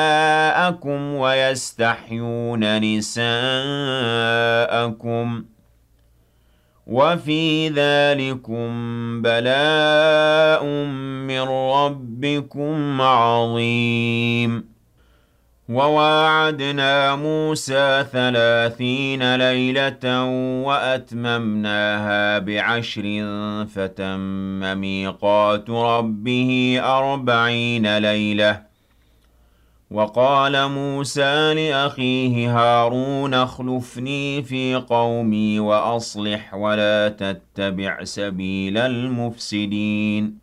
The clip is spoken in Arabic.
نِسَاءَكُمْ وَيَسْتَحْيُونَ نِسَاءَكُمْ ۚ وَفِي ذَٰلِكُم بَلَاءٌ مِّن رَّبِّكُمْ عَظِيمٌ وَوَاعَدْنَا مُوسَىٰ 30 لَيْلَةً وَأَتْمَمْنَاهَا بِعَشْرٍ فَتَمَّ مِيقَاتُ رَبِّهِ 40 لَيْلَةً ۚ وَقَالَ مُوسَىٰ لِأَخِيهِ هَارُونَ اخْلُفْنِي فِي قَوْمِي وَأَصْلِحْ وَلَا تَتَّبِعْ سَبِيلَ الْمُفْسِدِينَ